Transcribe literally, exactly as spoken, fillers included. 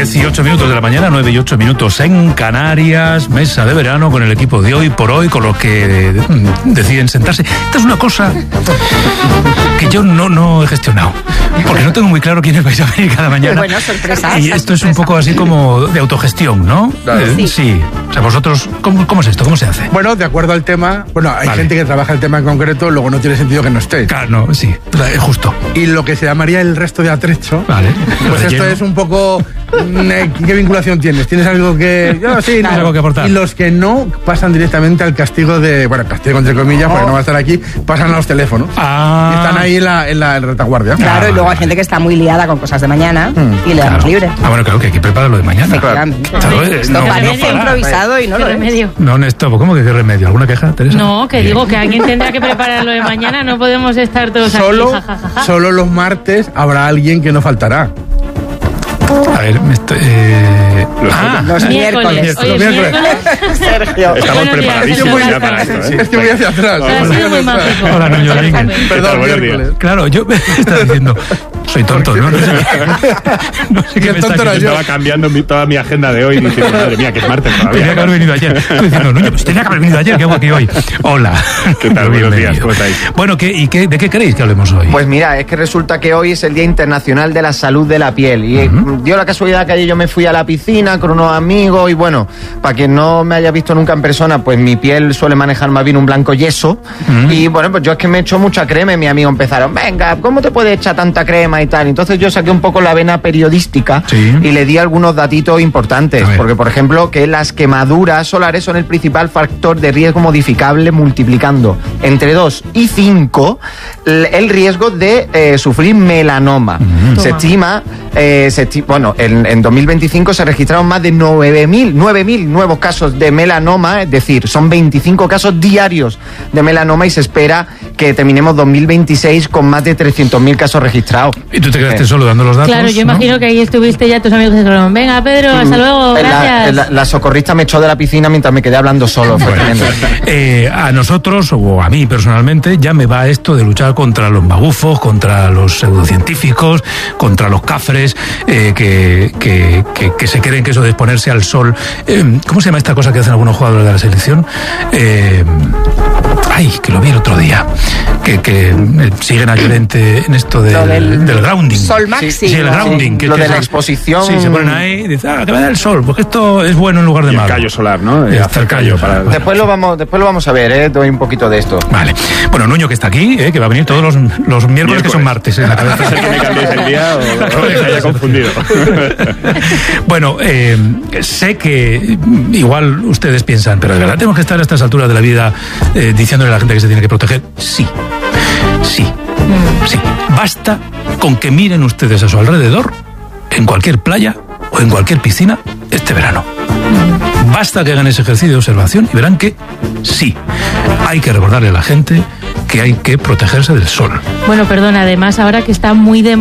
diez y ocho minutos de la mañana, nueve y ocho minutos en Canarias, mesa de verano con el equipo de Hoy por Hoy, con los que mm, deciden sentarse. Esta es una cosa que yo no, no he gestionado, porque no tengo muy claro quiénes vais a venir cada mañana. Bueno, sorpresa. Y esto es un poco así como de autogestión, ¿no? Claro. Eh, Sí. sí. O sea, vosotros, ¿cómo, ¿cómo es esto? ¿Cómo se hace? Bueno, de acuerdo al tema, bueno, hay Vale. gente que trabaja el tema en concreto, luego no tiene sentido que no esté. Claro, no, sí, es justo. Y lo que se llamaría el resto de atrecho, Vale. pues esto Relleno. es un poco... mm, ¿Qué vinculación tienes? ¿Tienes algo que...? Yo, sí, ¿Tienes algo que aportar? Y los que no pasan directamente al castigo de... Bueno, castigo entre comillas, porque no va a estar aquí, pasan a los teléfonos. Ah. Y están ahí en la, en la retaguardia. Claro, Ah, y luego hay vale. gente que está muy liada con cosas de mañana y le damos Claro. libre. Ah, bueno, claro que hay que preparar lo de mañana. Efectivamente. Claro, eh, Esto no, parece no para. improvisado y no ¿Qué lo es. remedio? No, Néstor, ¿cómo que qué remedio? ¿Alguna queja, Teresa? No, que Bien. digo que alguien tendrá que preparar lo de mañana, no podemos estar todos Solo, aquí. Ja, ja, ja, ja. solo los martes habrá alguien que no faltará. A ver, me estoy... Eh... Ah, Los miércoles. Hoy es Miércoles. miércoles. Sergio. Estamos Buenos días, preparadísimos señor ya para Garza. esto, ¿eh? Es que voy hacia atrás. Pero ha voy sido hacia muy atrás. mágico. Hola, Nuño Domínguez. ¿Qué Perdón, tal? Buenos miércoles. días. claro, yo me estaba diciendo, soy tonto, ¿no? No sé qué, no sé Y qué el me está tonto era diciendo. yo. Estaba cambiando mi- toda mi agenda de hoy diciendo, madre mía, que es martes Tenía que todavía. haber venido ayer. Estoy diciendo, Nuño, pues tenía que haber venido ayer, ¿qué hago aquí hoy? Hola. ¿Qué tal? Buenos días, Bienvenido. ¿cómo estáis? Bueno, ¿qué, ¿y qué, de qué queréis que hablemos hoy? Pues mira, es que resulta que hoy es el Día Internacional de la Salud de la Piel y Ujú. dio la casualidad que ayer yo me fui a la piscina con unos amigos y bueno, para quien no me haya visto nunca en persona, pues mi piel suele manejar más bien un blanco yeso Ujú. y bueno, pues yo es que me echo mucha crema y mis amigos empezaron, venga, ¿cómo te puedes echar tanta crema y tal? Entonces yo saqué un poco la vena periodística Sí. y le di algunos datitos importantes, A ver. porque por ejemplo que las quemaduras solares son el principal factor de riesgo modificable multiplicando entre dos y cinco el riesgo de eh, sufrir melanoma. Se Toma. estima, eh, se esti- bueno, en, en dos mil veinticinco se registraron más de nueve mil nuevos casos de melanoma, es decir, son veinticinco casos diarios de melanoma y se espera que terminemos dos mil veintiséis con más de trescientos mil casos registrados. Y tú te quedaste Eh. solo dando los datos. Claro, yo ¿no? imagino que ahí estuviste ya tus amigos que dijeron, venga Pedro, hasta luego, La- gracias. La, la socorrista me echó de la piscina mientras me quedé hablando solo. Fue Bueno, tremendo. eh, a nosotros, o a mí personalmente, ya me va esto de luchar contra los magufos, contra los pseudocientíficos, contra los cafres eh, que, que, que, que se creen que eso de exponerse al sol. Eh, ¿Cómo se llama esta cosa que hacen algunos jugadores de la selección? Eh, ay, que lo vi el otro día. Que, que eh, siguen a Llorente en esto del, Lo del- del grounding. Sol máximo. Sí, el grounding. que- Lo que de la es- exposición. Sí, se ponen ahí y dicen, ah, que me da el sol, porque esto es bueno en lugar de Y el malo. callo solar, ¿no? Y Eh, hasta hacer el callo. para- Bueno. Después lo vamos, después lo vamos a ver, ¿eh? Doy un poquito de esto. Vale. Bueno, Nuño que está aquí, ¿eh? Que va a venir todos los, los miércoles, que son martes en la Puede cabeza. ser que me cambiéis el día o, o que se haya confundido. Bueno, eh, sé que mm, igual ustedes piensan, pero de verdad tenemos que estar a estas alturas de la vida eh, diciéndole a la gente que se tiene que proteger. Sí, sí, sí. Basta con que miren ustedes a su alrededor, en cualquier playa o en cualquier piscina, este verano. Basta que hagan ese ejercicio de observación y verán que sí, hay que recordarle a la gente que hay que protegerse del sol. Bueno, perdón, además ahora que está muy de